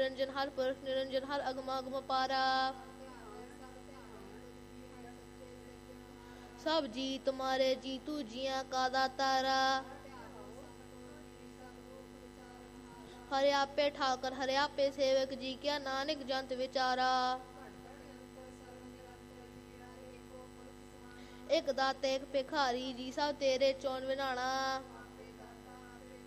निरंजन हर पुरख निरंजन हर अगम पारा। सब जी तुम्हारे जीतू जिया का दातारा। हरे आपे ठाकर हरे आपे सेवक जी क्या नानक जंत विचारा। एक दाते एक भिखारी जी सब तेरे चौन विनाना।